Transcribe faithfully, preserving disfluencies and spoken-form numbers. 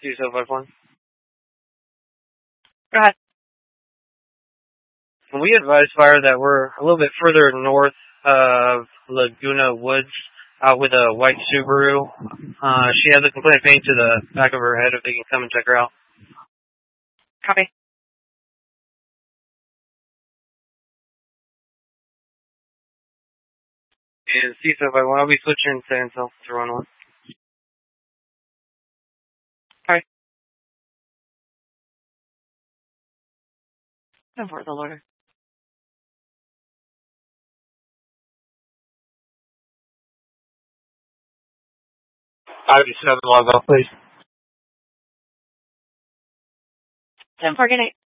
two seven five one. Go ahead. We advise fire that we're a little bit further north of Laguna Woods, out with a white Subaru. Uh, she has a complaint paint to the back of her head if they can come and check her out. Copy. And C seven five one, I'll be switching to Ansel to run one. Alright. Go for the order. five seven log off, please. ten four, good night.